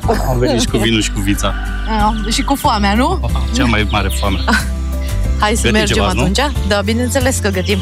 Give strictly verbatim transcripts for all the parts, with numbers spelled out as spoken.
Am venit și cu vinul și cu vița. Uh, și cu foamea, nu? Oh, cea mai mare foame. Hai să Găti mergem ceva, atunci? Nu? Da, bineînțeles că gătim.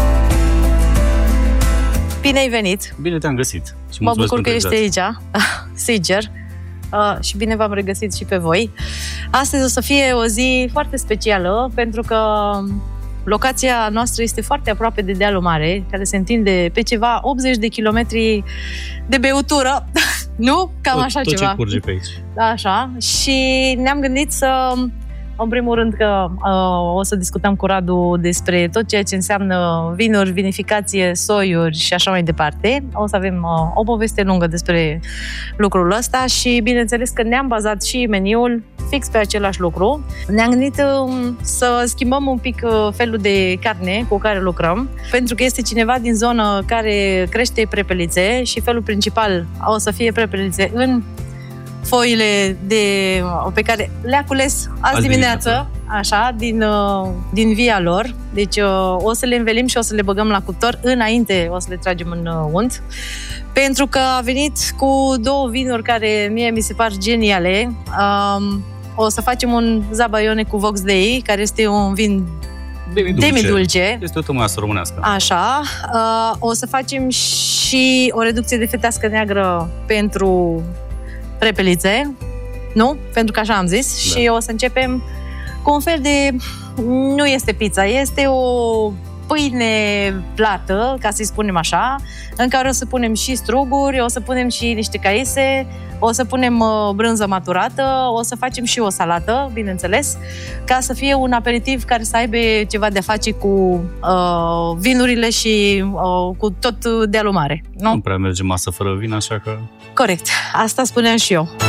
Bine ai venit! Bine te-am găsit. Și mă bucur că ești aici, sincer. Uh, și bine v-am regăsit și pe voi. Astăzi o să fie o zi foarte specială, pentru că locația noastră este foarte aproape de dealul mare, care se întinde pe ceva optzeci de kilometri de beutură, nu? Cam tot, așa tot ceva. Ce curge pe aici. Așa. Și ne-am gândit să... În primul rând că uh, o să discutăm cu Radu despre tot ceea ce înseamnă vinuri, vinificație, soiuri și așa mai departe. O să avem uh, o poveste lungă despre lucrul ăsta și bineînțeles că ne-am bazat și meniul fix pe același lucru. Ne-am gândit uh, să schimbăm un pic uh, felul de carne cu care lucrăm, pentru că este cineva din zonă care crește prepelițe și felul principal o să fie prepelițe în foile de, pe care le-a cules azi dimineață, dimineață, așa, din, din via lor. Deci o să le învelim și o să le băgăm la cuptor înainte, o să le tragem în unt. Pentru că a venit cu două vinuri care mie mi se par geniale. Um, o să facem un Zabaione cu Vox Dei, care este un vin Demidulce. Demidulce. Este o tămâiasă românească. Așa. Uh, o să facem și o reducție de fetească neagră pentru prepelițe, nu? Pentru că așa am zis. Da. Și o să începem cu un fel de... Nu este pizza, este o pâine plată, ca să-i spunem așa, în care o să punem și struguri, o să punem și niște caise, o să punem uh, brânză maturată, o să facem și o salată, bineînțeles, ca să fie un aperitiv care să aibă ceva de a face cu uh, vinurile și uh, cu tot dealul mare. Nu? Nu prea merge masă fără vin, așa că... Corect, asta spuneam și eu.